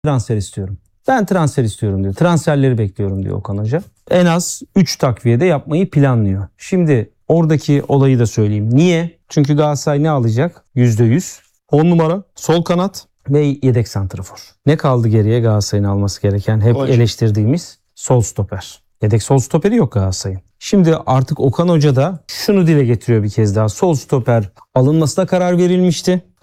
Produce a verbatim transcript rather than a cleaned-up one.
transfer istiyorum. Ben transfer istiyorum diyor. Transferleri bekliyorum diyor Okan Hoca. En az üç takviyede yapmayı planlıyor. Şimdi oradaki olayı da söyleyeyim. Niye? Çünkü Galatasaray ne alacak? yüzde yüz. on numara, sol kanat ve yedek santrafor. Ne kaldı geriye Galatasaray'ın alması gereken? Hep Hocam. eleştirdiğimiz sol stoper. Yedek sol stoperi yok Galatasaray'ın. Şimdi artık Okan Hoca da şunu dile getiriyor bir kez daha. Sol stoper alınmasına karar verilmişti.